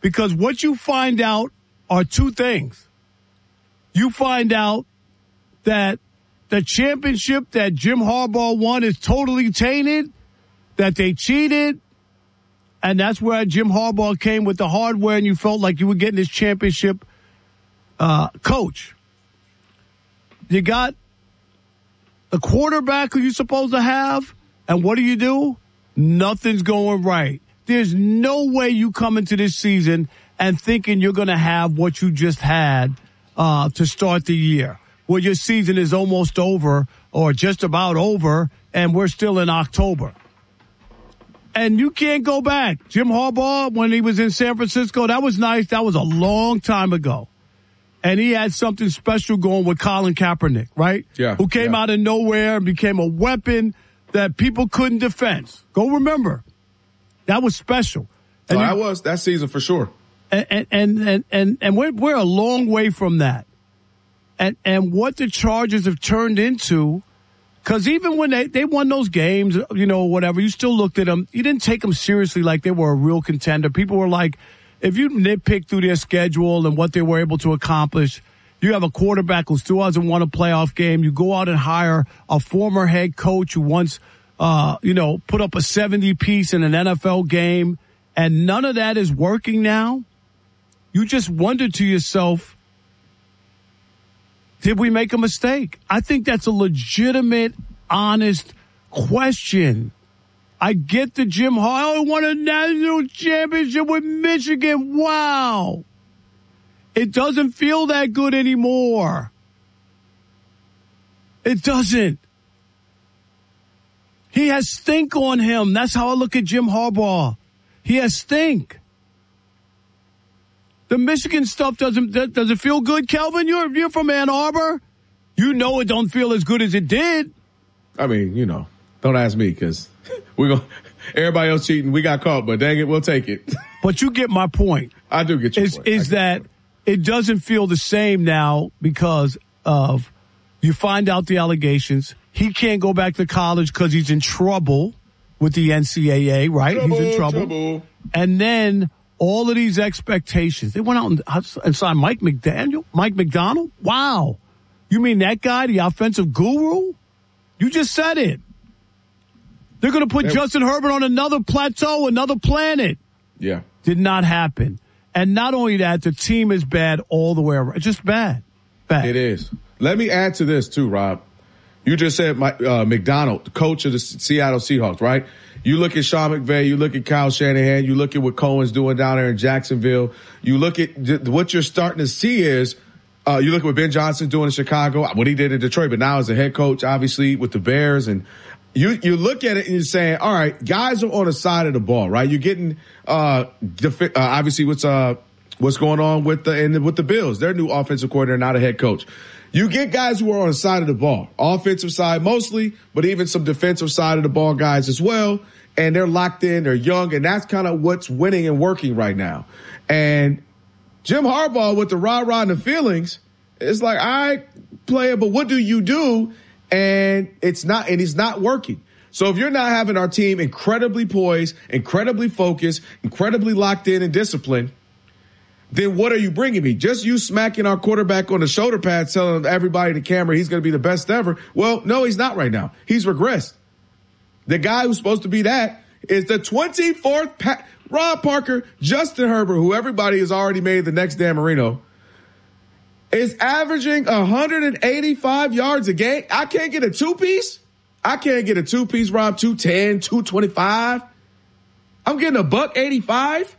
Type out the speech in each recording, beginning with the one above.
Because what you find out are two things. You find out that the championship that Jim Harbaugh won is totally tainted, that they cheated, and that's where Jim Harbaugh came with the hardware and you felt like you were getting this championship coach. You got a quarterback who you're supposed to have, and what do? Nothing's going right. There's no way you come into this season and thinking you're going to have what you just had to start the year. Well, your season is almost over or just about over, and we're still in October. And you can't go back. Jim Harbaugh, when he was in San Francisco, that was nice. That was a long time ago. And he had something special going with Colin Kaepernick, right? Yeah. Who came out of nowhere and became a weapon that people couldn't defend. Go remember. That was special. And that was that season for sure. And we're a long way from that. And what the Chargers have turned into, because even when they won those games, whatever, you still looked at them. You didn't take them seriously like they were a real contender. People were like, if you nitpick through their schedule and what they were able to accomplish, you have a quarterback who still hasn't won a playoff game. You go out and hire a former head coach who once, put up a 70-piece in an NFL game, and none of that is working now. You just wonder to yourself, did we make a mistake? I think that's a legitimate, honest question. I get the Jim Harbaugh won a national championship with Michigan. Wow. It doesn't feel that good anymore. It doesn't. He has stink on him. That's how I look at Jim Harbaugh. He has stink. The Michigan stuff does it feel good, Kelvin? You're from Ann Arbor. You know it don't feel as good as it did. I mean, don't ask me because everybody else cheating. We got caught, but dang it, we'll take it. But you get my point. I do get your point. Is that it doesn't feel the same now because of you find out the allegations. He can't go back to college because he's in trouble with the NCAA, right? He's in trouble. And then all of these expectations. They went out and signed Mike McDonald? Wow. You mean that guy, the offensive guru? You just said it. They're going to put Justin Herbert on another plateau, another planet. Yeah. Did not happen. And not only that, the team is bad all the way around. It's just bad. Bad. It is. Let me add to this too, Rob. You just said McDonald, the coach of the Seattle Seahawks, right? You look at Sean McVay, you look at Kyle Shanahan, you look at what Cohen's doing down there in Jacksonville. You look at what you're starting to see is you look at what Ben Johnson's doing in Chicago, what he did in Detroit, but now as a head coach, obviously, with the Bears. And you look at it and you're saying, all right, guys are on the side of the ball, right? You're getting obviously what's going on with the Bills. Their new offensive coordinator, not a head coach. You get guys who are on the side of the ball, offensive side mostly, but even some defensive side of the ball guys as well. And they're locked in, they're young, and that's kind of what's winning and working right now. And Jim Harbaugh with the rah-rah and the feelings, it's like, all right, player, but what do you do? And it's not working. So if you're not having our team incredibly poised, incredibly focused, incredibly locked in and disciplined, then what are you bringing me? Just you smacking our quarterback on the shoulder pad, telling everybody in the camera he's going to be the best ever. Well, no, he's not right now. He's regressed. The guy who's supposed to be that is the 24th Rob Parker, Justin Herbert, who everybody has already made the next Dan Marino, is averaging 185 yards a game. I can't get a two-piece. Rob, 210, 225. I'm getting $185.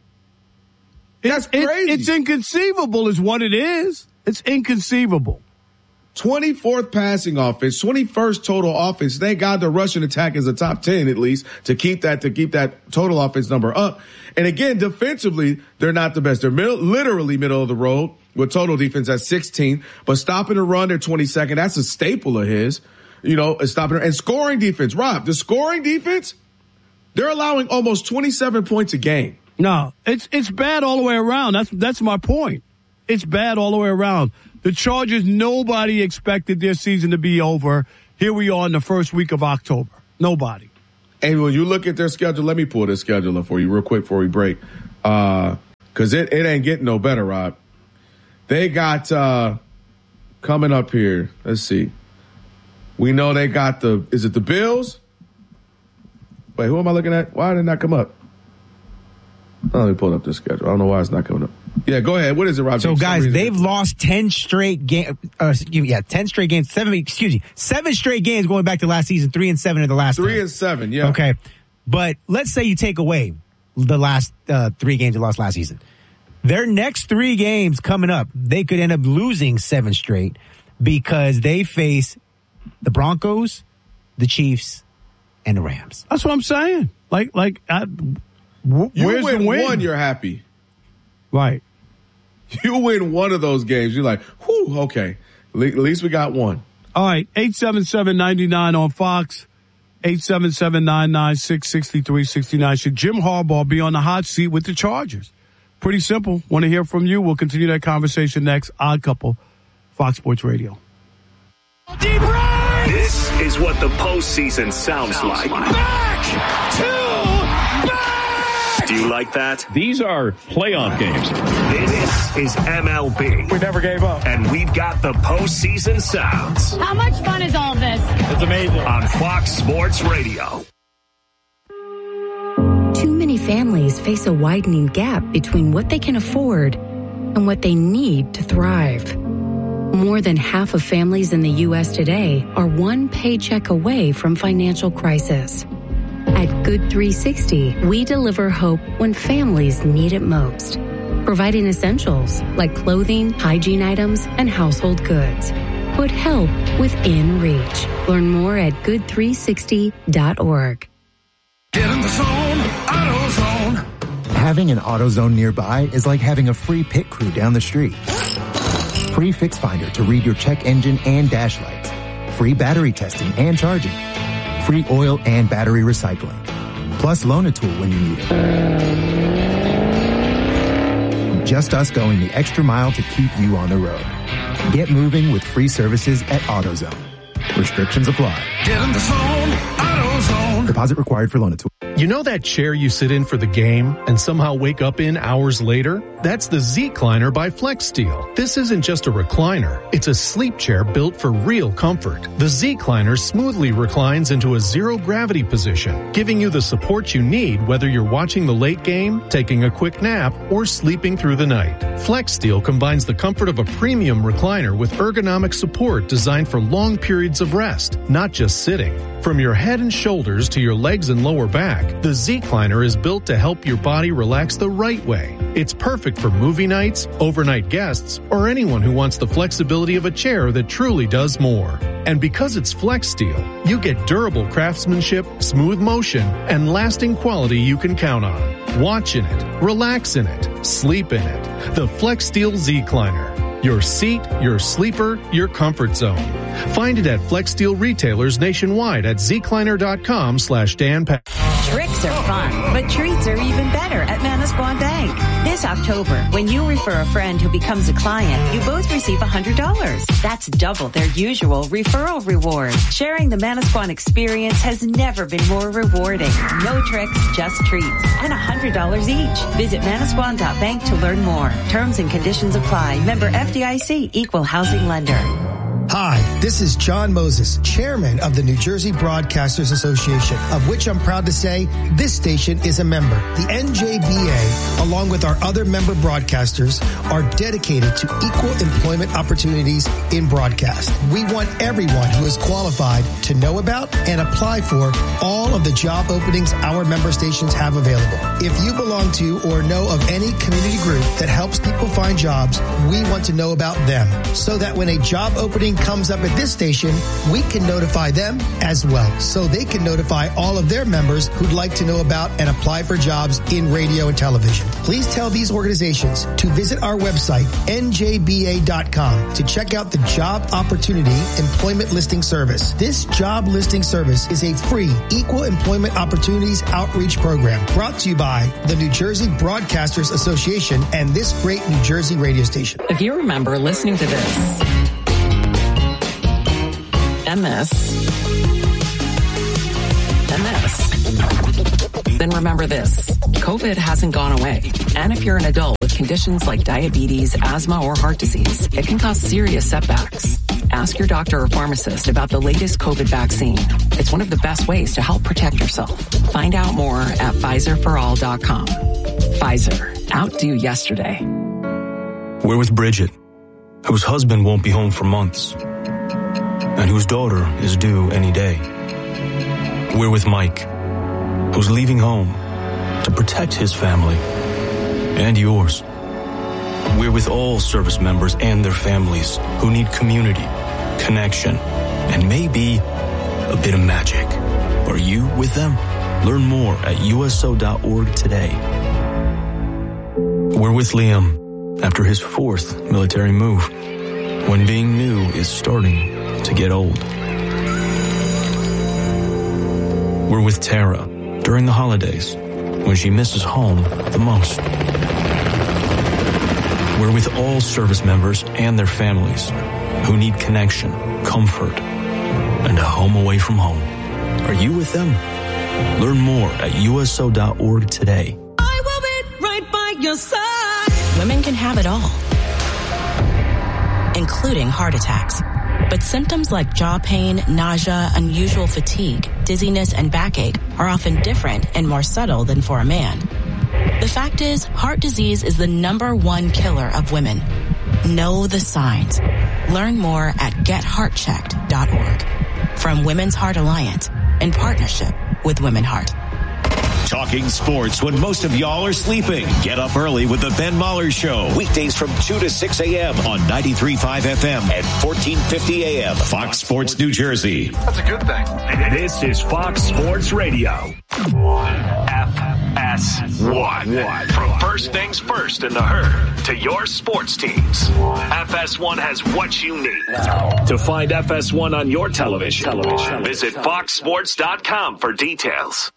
That's crazy. It's inconceivable is what it is. It's inconceivable. 24th passing offense, 21st total offense. Thank God the rushing attack is a top 10 at least to keep that total offense number up. And again, defensively, they're not the best. They're literally middle of the road with total defense at 16th, but stopping the run, they're 22nd. That's a staple of his, stopping and scoring defense. Rob, the scoring defense, they're allowing almost 27 points a game. No, it's bad all the way around. That's my point. It's bad all the way around. The Chargers, nobody expected their season to be over. Here we are in the first week of October. Nobody. And when you look at their schedule, let me pull their schedule up for you real quick before we break. because it ain't getting no better, Rob. They got coming up here. Let's see. We know they got is it the Bills? Wait, who am I looking at? Why did it not come up? Oh, let me pull up this schedule. I don't know why it's not coming up. Yeah, go ahead. What is it, Rob? So, guys, they've lost 10 straight games. 10 straight games. 7 straight games going back to last season. 3-7 in the last 3 and 7, yeah. Okay. But let's say you take away the last 3 games they lost last season. Their next 3 games coming up, they could end up losing 7 straight because they face the Broncos, the Chiefs, and the Rams. That's what I'm saying. You where's win the win? one, you're happy. Right. You win one of those games, you're like, whew, okay. At least we got one. All right, 877-99 on Fox, 877-996-6369. Should Jim Harbaugh be on the hot seat with the Chargers? Pretty simple. Want to hear from you? We'll continue that conversation next. Odd Couple, Fox Sports Radio. Deep right! This is what the postseason sounds like. Back to back! Do you like that? These are playoff games. This is MLB. We never gave up. And we've got the postseason sounds. How much fun is all this? It's amazing. On Fox Sports Radio. Too many families face a widening gap between what they can afford and what they need to thrive. More than half of families in the U.S. today are one paycheck away from financial crisis. At Good 360, we deliver hope when families need it most, providing essentials like clothing, hygiene items, and household goods. Put help within reach. Learn more at good360.org. Get in the zone, AutoZone. Having an AutoZone nearby is like having a free pit crew down the street. Free Fix Finder to read your check engine and dash lights. Free battery testing and charging. Free oil and battery recycling. Plus loan a tool when you need it. Just us going the extra mile to keep you on the road. Get moving with free services at AutoZone. Restrictions apply. Get in the zone, AutoZone. Deposit required for loan a tool. You know that chair you sit in for the game and somehow wake up in hours later? That's the Z-Cliner by FlexSteel. This isn't just a recliner. It's a sleep chair built for real comfort. The Z-Cliner smoothly reclines into a zero-gravity position, giving you the support you need whether you're watching the late game, taking a quick nap, or sleeping through the night. FlexSteel combines the comfort of a premium recliner with ergonomic support designed for long periods of rest, not just sitting. From your head and shoulders to your legs and lower back, the Z-Cliner is built to help your body relax the right way. It's perfect for movie nights, overnight guests, or anyone who wants the flexibility of a chair that truly does more. And because it's FlexSteel, you get durable craftsmanship, smooth motion, and lasting quality you can count on. Watch in it, relax in it, sleep in it. The FlexSteel Z-Cliner. Your seat, your sleeper, your comfort zone. Find it at FlexSteel retailers nationwide at zcliner.com/Dan. Tricks are fun, but treats are even better at Manasquan Bank. This October, when you refer a friend who becomes a client, you both receive $100. That's double their usual referral reward. Sharing the Manasquan experience has never been more rewarding. No tricks, just treats, and $100 each. Visit manasquan.bank to learn more. Terms and conditions apply. Member FDIC, Equal Housing Lender. Hi, this is John Moses, chairman of the New Jersey Broadcasters Association, of which I'm proud to say this station is a member. The NJBA, along with our other member broadcasters, are dedicated to equal employment opportunities in broadcast. We want everyone who is qualified to know about and apply for all of the job openings our member stations have available. If you belong to or know of any community group that helps people find jobs, we want to know about them so that when a job opening comes up at this station, we can notify them as well, so they can notify all of their members who'd like to know about and apply for jobs in radio and television. Please tell these organizations to visit our website, njba.com, to check out the Job Opportunity Employment Listing Service. This job listing service is a free Equal Employment Opportunities Outreach Program brought to you by the New Jersey Broadcasters Association and this great New Jersey radio station. If you remember listening to this, MS, then remember this. COVID hasn't gone away. And if you're an adult with conditions like diabetes, asthma, or heart disease, it can cause serious setbacks. Ask your doctor or pharmacist about the latest COVID vaccine. It's one of the best ways to help protect yourself. Find out more at PfizerForAll.com. Pfizer. Outdo yesterday. We're with Bridget, whose husband won't be home for months, and whose daughter is due any day. We're with Mike, who's leaving home to protect his family and yours. We're with all service members and their families who need community, connection, and maybe a bit of magic. Are you with them? Learn more at USO.org today. We're with Liam after his 4th military move, when being new is starting to get old. We're with Tara during the holidays, when she misses home the most. We're with all service members and their families who need connection, comfort, and a home away from home. Are you with them? Learn more at USO.org today. I will be right by your side. Women can have it all, including heart attacks. But symptoms like jaw pain, nausea, unusual fatigue, dizziness, and backache are often different and more subtle than for a man. The fact is, heart disease is the #1 killer of women. Know the signs. Learn more at getheartchecked.org. From Women's Heart Alliance, in partnership with Women Heart. Talking sports when most of y'all are sleeping. Get up early with the Ben Maller Show. Weekdays from 2 to 6 a.m. on 93.5 FM and 1450 a.m. Fox Sports New Jersey. That's a good thing. This is Fox Sports Radio. FS1. From first things first in the herd to your sports teams. FS1 has what you need. To find FS1 on your television, visit foxsports.com for details.